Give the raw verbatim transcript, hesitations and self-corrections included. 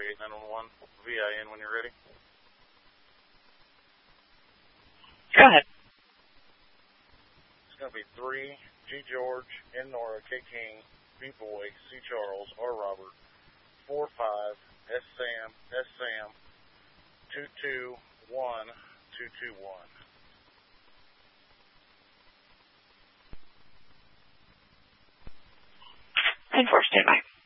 eight nine one one. V I N when you're ready. Go ahead. It's going to be three, G George, N Nora, K King, B Boy, C Charles, R Robert, four five, S Sam, S Sam, two two one, two two one. ten four, stand by.